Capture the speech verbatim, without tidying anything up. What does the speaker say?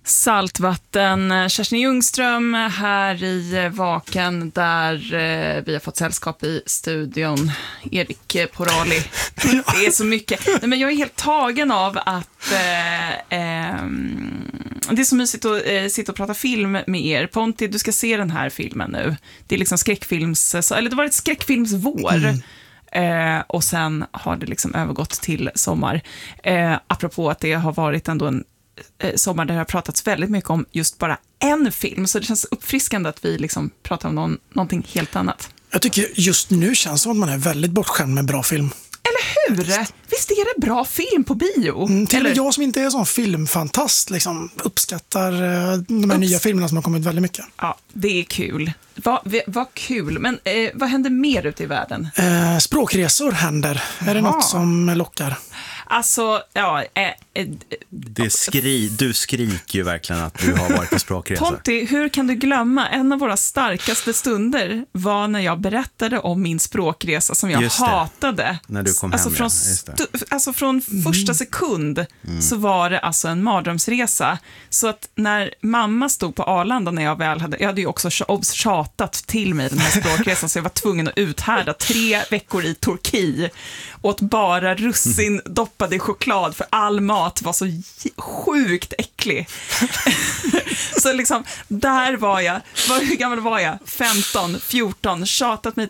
Saltvatten, Kerstin Ljungström här i Vaken där eh, vi har fått sällskap i studion. Erik Porali. Det är så mycket. Nej, men jag är helt tagen av att eh, eh, det är så mysigt att eh, sitta och prata film med er. Ponti, du ska se den här filmen nu. Det är liksom skräckfilms, eller det var ett skräckfilmsvår. Mm. Eh, och sen har det liksom övergått till sommar. Eh, apropå att det har varit ändå en eh, sommar där det har pratats väldigt mycket om just bara en film. Så det känns uppfriskande att vi liksom pratar om någon, någonting helt annat. Jag tycker just nu känns som att man är väldigt bortskämd med bra film. Eller hur? Just. Visst är det bra film på bio? Mm, till Eller? och jag som inte är sån filmfantast liksom, uppskattar uh, de här Upps. nya filmerna som har kommit väldigt mycket. Ja, det är kul. Vad va kul. Men eh, vad händer mer ute i världen? Eh, språkresor händer. Jaha. Är det något som lockar? Alltså, ja... Eh, eh, det skri, du skriker ju verkligen att du har varit på språkresor. Ponti, hur kan du glömma? En av våra starkaste stunder var när jag berättade om min språkresa som jag hatade. När du kom alltså hem, från, ja. Just det. stu, alltså från första sekund mm. så var det alltså en mardrömsresa. Så att när mamma stod på Arlanda när jag väl hade... Jag hade ju också tjatat till mig den här språkresan så jag var tvungen att uthärda tre veckor i Turkiet åt bara russin doppade i choklad för all mat var så sjukt äcklig. Så liksom, där var jag. Var, hur gammal var jag? femton, fjorton. Tjatat mig